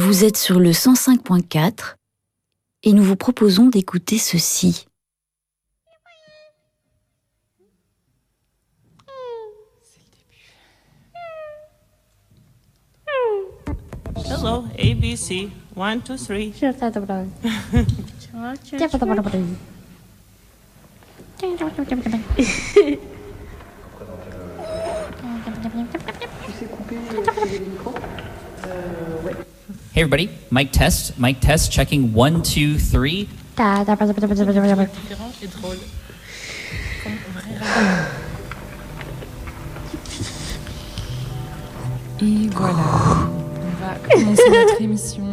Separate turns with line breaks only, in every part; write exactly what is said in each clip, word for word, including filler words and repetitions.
Vous êtes sur le cent cinq point quatre et nous vous proposons d'écouter ceci.
Hello, A B C, one, two, three.
Hey everybody, mic test, mic test, checking one, two, three.
Et voilà, on va commencer notre émission.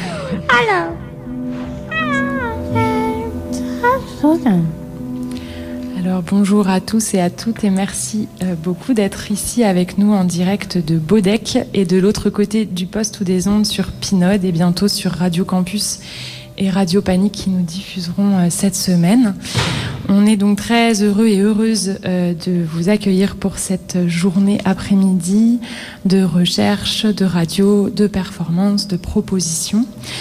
Alors bonjour à tous et à toutes et merci euh, beaucoup d'être ici avec nous en direct de Bodec et de l'autre côté du poste ou des ondes sur Pinode et bientôt sur Radio Campus et Radio Panique qui nous diffuseront euh, cette semaine. On est donc très heureux et heureuses euh, de vous accueillir pour cette journée après-midi de recherche, de radio, de performance, de propositions.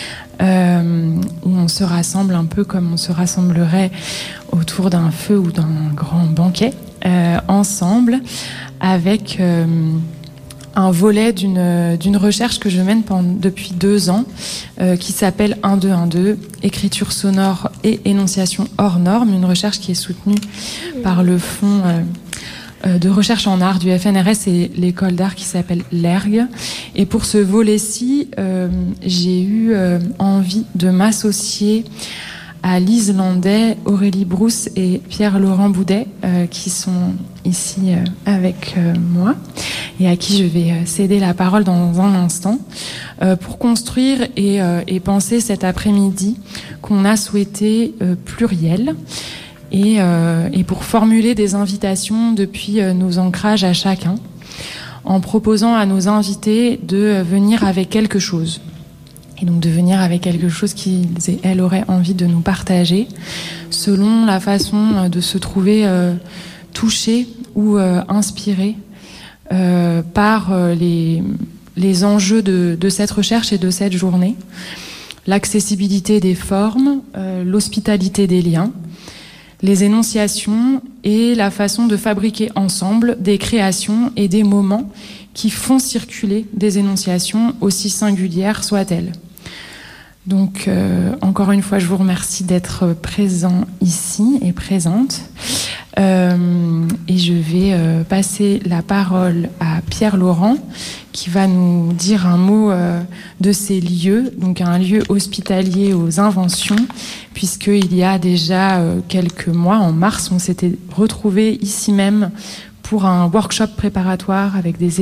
Euh, où on se rassemble un peu comme on se rassemblerait autour d'un feu ou d'un grand banquet, euh, ensemble, avec euh, un volet d'une, d'une recherche que je mène pendant, depuis deux ans, euh, qui s'appelle un deux un deux, écriture sonore et énonciation hors norme, une recherche qui est soutenue par le fonds euh, de recherche en art du F N R S et l'école d'art qui s'appelle l'E R G. Et pour ce volet-ci, euh, j'ai eu euh, envie de m'associer à Lise Landais, Aurélie Brousse et Pierre-Laurent Boudet, euh, qui sont ici euh, avec euh, moi et à qui je vais euh, céder la parole dans un instant, euh, pour construire et, euh, et penser cet après-midi qu'on a souhaité euh, pluriel. Et, euh, et pour formuler des invitations depuis euh, nos ancrages à chacun, en proposant à nos invités de euh, venir avec quelque chose. Et donc de venir avec quelque chose qu'ils et elles auraient envie de nous partager, selon la façon euh, de se trouver euh, touchés ou euh, inspirés euh, par euh, les, les enjeux de, de cette recherche et de cette journée. L'accessibilité des formes, euh, l'hospitalité des liens, les énonciations et la façon de fabriquer ensemble des créations et des moments qui font circuler des énonciations aussi singulières soient-elles. Donc, euh, encore une fois, je vous remercie d'être présent ici et présente. Euh, et je vais euh, passer la parole à Pierre-Laurent qui va nous dire un mot euh, de ces lieux, donc un lieu hospitalier aux inventions, puisqu'il y a déjà euh, quelques mois, en mars, on s'était retrouvés ici même pour un workshop préparatoire avec des